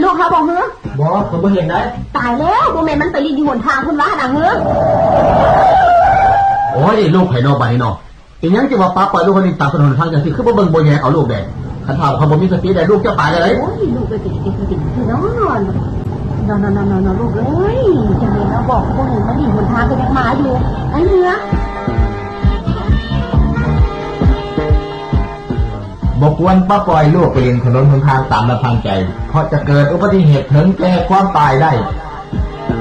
ลูกเขาบอกเฮ้อบอกผมไม่เห็นได้ตายแล้วโมเมนมันไปรีดอยู่หนทางคุณว่านะเฮ้อโอ้ยลูกไผ่นอกใบนอกอีกยังจะว่าป้าปล่อยลูกคนนี้ตามถนนทางจังสิคือบ่เบิ่งบ่แย่เอาลูกแดงคันถามเขาบ่มีสติได้ลูกจะไปเลยโอ้ยลูกไปติดคือนอนลูกเอ้ยจังเลยนะบอกพวกนี้มันรีดหนทางก็ยังมาอยู่ไอ้เนื้อบกวนป้าปล่อยลูกไปเรียนถนนหนทางตามลำพังใจเพราะจะเกิดอุบัติเหตุถึงแก่ความตายได้